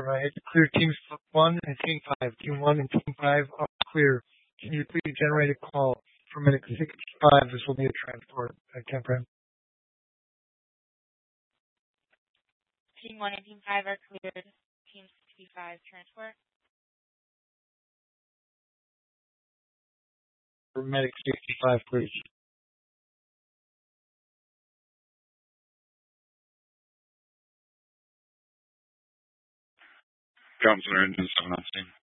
right. Clear teams 1 and team 5. Team 1 and team 5 are clear. Can you please generate a call for medic 65? This will be a transport at Camp Ram. Team 1 and Team 5 are cleared. Team 65, transport. For medic 65, please. Counselor Engine 7 on scene.